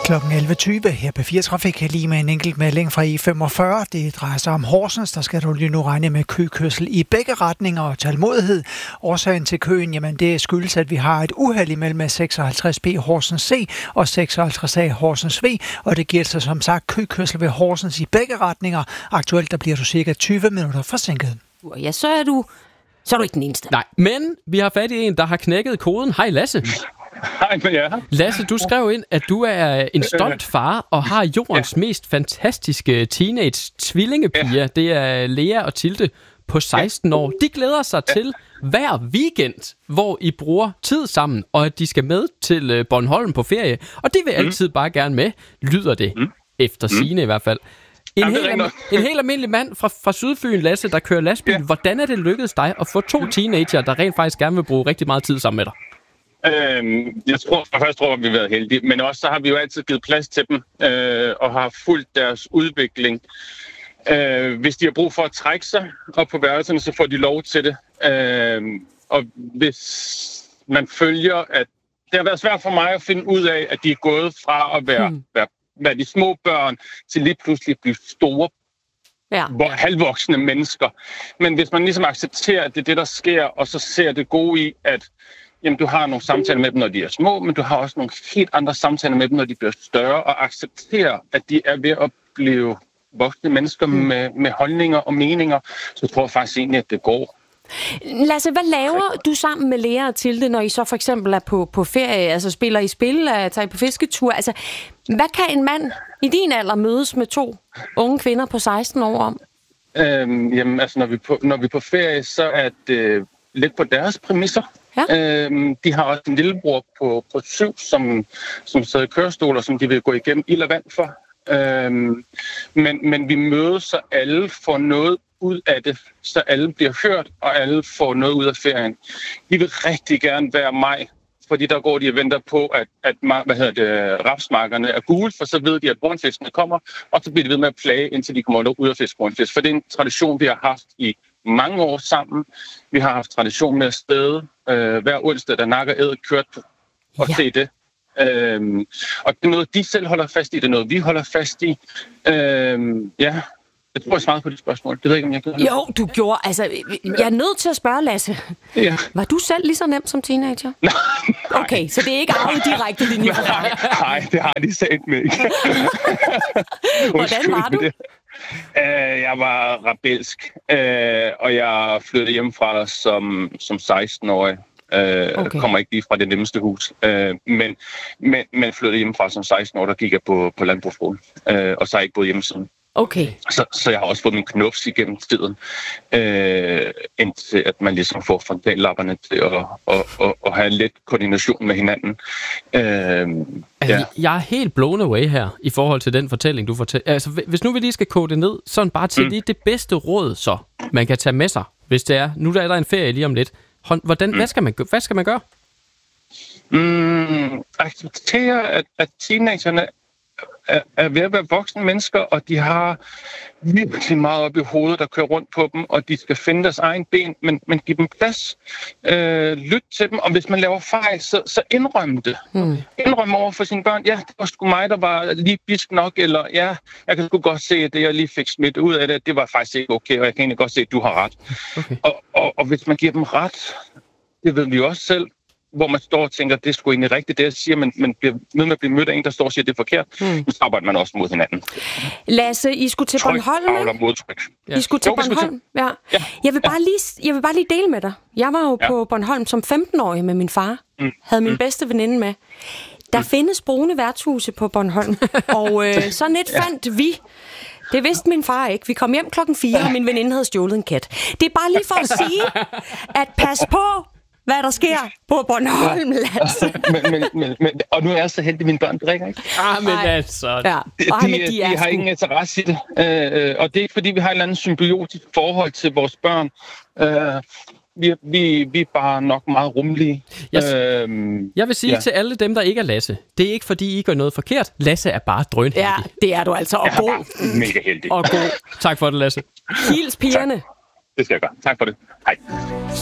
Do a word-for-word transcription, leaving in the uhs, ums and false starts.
klokken elleve tyve her på fire Trafik, lige med en enkelt melding fra E femogfyrre. Det drejer sig om Horsens. Der skal du lige nu regne med køkørsel i begge retninger og tålmodighed. Årsagen til køen, jamen det skyldes, at vi har et uheld imellem seksoghalvtreds B Horsens C og seksoghalvtreds A Horsens V, og det giver sig som sagt køkørsel ved Horsens i begge retninger. Aktuelt der bliver du cirka tyve minutter forsinket. Ja, så er du, så er du ikke den eneste. Nej, men vi har fat i en, der har knækket koden. Hej Lasse. Hej med jer. Lasse, du skrev ind, at du er en stolt far og har jordens ja. mest fantastiske teenage-tvillingepiger. Ja. Det er Lea og Tilde på seksten år. De glæder sig ja. til hver weekend, hvor I bruger tid sammen, og at de skal med til Bornholm på ferie. Og det vil mm. altid bare gerne med, lyder det, mm. efter sigende i hvert fald. En, Jamen, helt, am- en helt almindelig mand fra, fra Sydfyn, Lasse, der kører lastbil. Ja. Hvordan er det lykkedes dig at få to teenager, der rent faktisk gerne vil bruge rigtig meget tid sammen med dig? Øhm, jeg tror, for først tror jeg, vi har været heldige, men også så har vi jo altid givet plads til dem, øh, og har fulgt deres udvikling. Øh, hvis de har brug for at trække sig op på værelserne, så får de lov til det. Øh, og hvis man følger, at det har været svært for mig at finde ud af, at de er gået fra at være, hmm. være, være de små børn, til lige pludselig at blive store, ja. halvvoksne mennesker. Men hvis man ligesom accepterer, at det er det, der sker, og så ser det gode i, at jamen, du har nogle samtaler med dem, når de er små, men du har også nogle helt andre samtaler med dem, når de bliver større, og accepterer, at de er ved at blive voksne mennesker mm. med, med holdninger og meninger, så tror jeg faktisk egentlig, at det går. Lasse, hvad laver du sammen med Lea og Tilde, når I så for eksempel er på, på ferie, altså spiller I spil, tager I på fisketur? Altså, hvad kan en mand i din alder mødes med to unge kvinder på seksten år om? Øhm, jamen, altså, når vi, på, når vi er på ferie, så er det lidt på deres præmisser. Ja. Øhm, de har også en lillebror på, på syv, som, som sidder i kørestol, og som de vil gå igennem ild og vand for. Øhm, men, men vi mødes, så alle får noget ud af det, så alle bliver hørt, og alle får noget ud af ferien. De vil rigtig gerne være mig, fordi der går de og venter på, at, at hvad hedder det, rapsmarkerne er gule, for så ved de, at brunfiskene kommer, og så bliver de ved med at plage, indtil de kommer ud og fiske brunfisk. For det er en tradition, vi har haft i mange år sammen. Vi har haft tradition med at stede øh, hver onsdag, der nakker ædet kørt på og ja. se det. Øhm, og det er noget, de selv holder fast i, det er noget, vi holder fast i. Øhm, ja, jeg tror, jeg svarede på de spørgsmål. Det ved jeg ikke, om jeg gjorde. Jo, du gjorde. Altså, jeg er nødt til at spørge, Lasse. Ja. Var du selv lige så nem som teenager? Nej. Okay, så det er ikke arvet direkte linje for dig? Nej, det har de sagt mig ikke. Hvordan var du? Uh, jeg var rebelsk, uh, og jeg flyttede hjemmefra som, som seksten-årig. Uh, okay. Kommer ikke lige fra det nemmeste hus, uh, men, men, men flyttede hjemmefra som seksten-årig, der gik jeg på, på landbrugsskole, uh, og så har jeg ikke boet hjemme siden. Okay. Så, så jeg har også fået min knufs igennem tiden, øh, indtil at man ligesom får frontallapperne til at, at, at, at have lidt koordination med hinanden. Øh, altså, ja. Jeg er helt blown away her, i forhold til den fortælling, du fortæller. Altså, hvis nu vi lige skal kode det ned, sådan bare til mm. lige det bedste råd, så man kan tage med sig, hvis det er, nu er der en ferie lige om lidt. Hvordan, mm. hvad, skal man, hvad skal man gøre? Mm, acceptere, at, at teenagerne er, er ved at være voksne mennesker, og de har virkelig meget op i hovedet, der kører rundt på dem, og de skal finde deres egen ben, men, men give dem plads. Øh, lyt til dem, og hvis man laver fejl, så, så indrøm det. Mm. Indrøm over for sine børn, ja, det var sgu mig, der var lige bisk nok, eller ja, jeg kan sgu godt se, at det, jeg lige fik smidt ud af det, det var faktisk ikke okay, og jeg kan egentlig godt se, at du har ret. Okay. Og, og, og hvis man giver dem ret, det ved vi jo også selv, hvor man står og tænker, det er sgu egentlig rigtigt, det jeg siger, men man bliver med med at blive mødt af en, der står og siger, det er forkert. Mm. Så arbejder man også mod hinanden. Lasse, I skulle til Bornholm, ikke? Modtryk. Ja. I skulle til jo, Bornholm, ja. ja. Jeg vil bare lige, jeg vil bare lige dele med dig. Jeg var jo ja. på Bornholm som femten-årig med min far. Mm. Havde min mm. bedste veninde med. Der mm. findes brune værtshuse på Bornholm, og øh, sådan et ja. fandt vi. Det vidste min far ikke. Vi kom hjem klokken fire, og min veninde havde stjålet en kat. Det er bare lige for at sige, at pas på, hvad der sker på Bornholm, Lasse. men, men, men, men, og nu er jeg så heldig, at mine børn drikker, ikke? Ah, men altså... Ja. De, de, de, de har sku... ingen interesse i det. Øh, og det er ikke, fordi vi har et eller andet symbiotisk forhold til vores børn. Øh, vi, vi, vi er bare nok meget rummelige. Jeg, øh, jeg vil sige ja. til alle dem, der ikke er Lasse, det er ikke, fordi I gør noget forkert. Lasse er bare drønheldig. Ja, det er du altså. Og god. Mega heldig. Og god. Tak for det, Lasse. Hils pigerne. Tak. Det skal jeg gøre. Tak for det. Hej.